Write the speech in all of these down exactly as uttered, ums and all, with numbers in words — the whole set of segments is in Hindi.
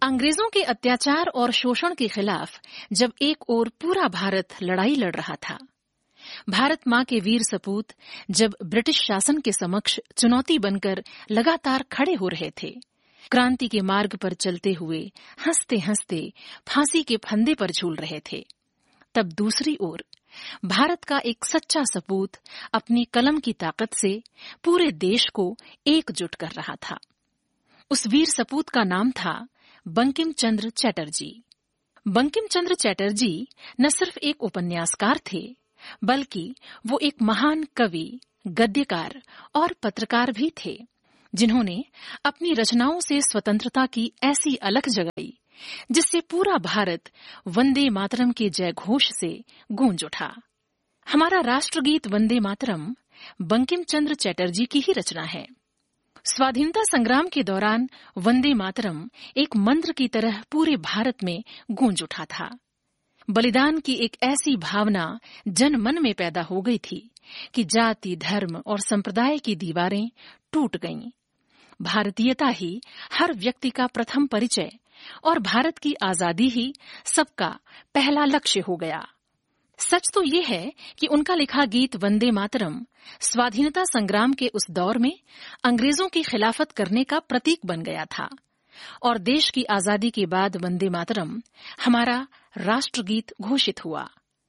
अंग्रेजों के अत्याचार और शोषण के खिलाफ जब एक ओर पूरा भारत लड़ाई लड़ रहा था, भारत मां के वीर सपूत जब ब्रिटिश शासन के समक्ष चुनौती बनकर लगातार खड़े हो रहे थे, क्रांति के मार्ग पर चलते हुए हंसते हंसते फांसी के फंदे पर झूल रहे थे, तब दूसरी ओर भारत का एक सच्चा सपूत अपनी कलम की ताकत से पूरे देश को एकजुट कर रहा था। उस वीर सपूत का नाम था बंकिम चंद्र चटर्जी। बंकिम चंद्र चटर्जी न सिर्फ एक उपन्यासकार थे, बल्कि वो एक महान कवि, गद्यकार और पत्रकार भी थे, जिन्होंने अपनी रचनाओं से स्वतंत्रता की ऐसी अलख जगाई जिससे पूरा भारत वंदे मातरम के जय घोष से गूंज उठा। हमारा राष्ट्रगीत वंदे मातरम बंकिम चंद्र चटर्जी की ही रचना है। स्वाधीनता संग्राम के दौरान वंदे मातरम एक मंत्र की तरह पूरे भारत में गूंज उठा था। बलिदान की एक ऐसी भावना जन मन में पैदा हो गई थी कि जाति, धर्म और संप्रदाय की दीवारें टूट गईं। भारतीयता ही हर व्यक्ति का प्रथम परिचय और भारत की आजादी ही सबका पहला लक्ष्य हो गया। सच तो ये है कि उनका लिखा गीत वंदे मातरम स्वाधीनता संग्राम के उस दौर में अंग्रेजों की खिलाफत करने का प्रतीक बन गया था, और देश की आजादी के बाद वंदे मातरम हमारा राष्ट्रगीत घोषित हुआ।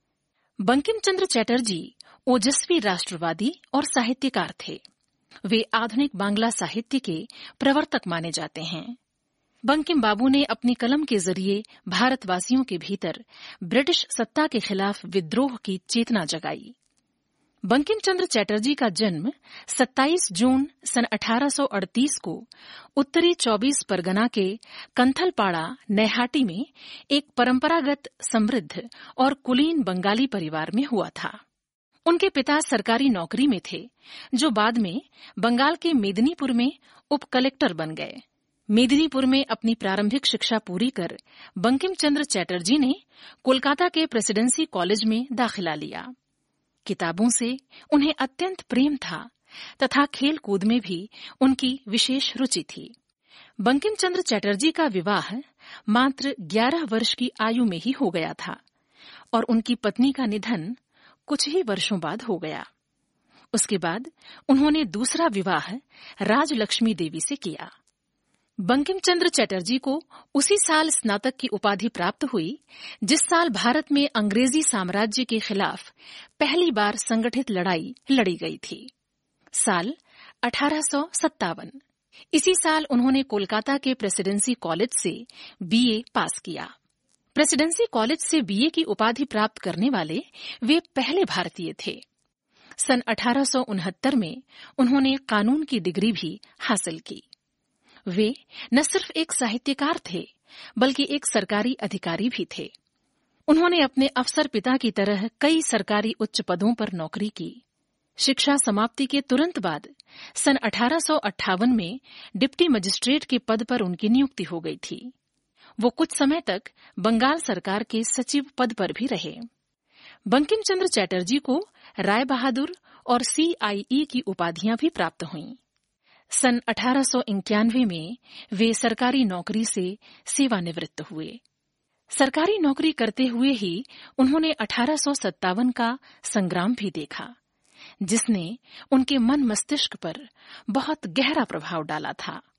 बंकिम चंद्र चटर्जी ओजस्वी राष्ट्रवादी और साहित्यकार थे। वे आधुनिक बांग्ला साहित्य के प्रवर्तक माने जाते हैं। बंकिम बाबू ने अपनी कलम के जरिए भारतवासियों के भीतर ब्रिटिश सत्ता के खिलाफ विद्रोह की चेतना जगाई। बंकिम चंद्र चटर्जी का जन्म सत्ताईस जून सन अठारह सौ अड़तीस को उत्तरी चौबीस परगना के कंथलपाड़ा नैहाटी में एक परंपरागत समृद्ध और कुलीन बंगाली परिवार में हुआ था। उनके पिता सरकारी नौकरी में थे, जो बाद में बंगाल के मेदिनीपुर में उप कलेक्टर बन गए। मेदिनीपुर में अपनी प्रारंभिक शिक्षा पूरी कर बंकिम चंद्र चटर्जी ने कोलकाता के प्रेसिडेंसी कॉलेज में दाखिला लिया। किताबों से उन्हें अत्यंत प्रेम था तथा खेल कूद में भी उनकी विशेष रुचि थी। बंकिम चंद्र चटर्जी का विवाह मात्र ग्यारह वर्ष की आयु में ही हो गया था और उनकी पत्नी का निधन कुछ ही वर्षों बाद हो गया। उसके बाद उन्होंने दूसरा विवाह राजलक्ष्मी देवी से किया। बंकिम चंद्र चटर्जी को उसी साल स्नातक की उपाधि प्राप्त हुई जिस साल भारत में अंग्रेजी साम्राज्य के खिलाफ पहली बार संगठित लड़ाई लड़ी गई थी, साल अठारह सौ सत्तावन। इसी साल उन्होंने कोलकाता के प्रेसिडेंसी कॉलेज से बीए पास किया। प्रेसिडेंसी कॉलेज से बीए की उपाधि प्राप्त करने वाले वे पहले भारतीय थे। सन अठारह सौ उनहत्तर में उन्होंने कानून की डिग्री भी हासिल की। वे न सिर्फ एक साहित्यकार थे, बल्कि एक सरकारी अधिकारी भी थे। उन्होंने अपने अफसर पिता की तरह कई सरकारी उच्च पदों पर नौकरी की। शिक्षा समाप्ति के तुरंत बाद सन अठारह सौ अट्ठावन में डिप्टी मजिस्ट्रेट के पद पर उनकी नियुक्ति हो गई थी। वो कुछ समय तक बंगाल सरकार के सचिव पद पर भी रहे। बंकिम चंद्र चटर्जी को राय बहादुर और सीआईई की उपाधियां भी प्राप्त हुईं। सन अठारह सौ इक्यानवे में वे सरकारी नौकरी से सेवानिवृत्त हुए। सरकारी नौकरी करते हुए ही उन्होंने अठारह सौ सत्तावन का संग्राम भी देखा, जिसने उनके मन मस्तिष्क पर बहुत गहरा प्रभाव डाला था।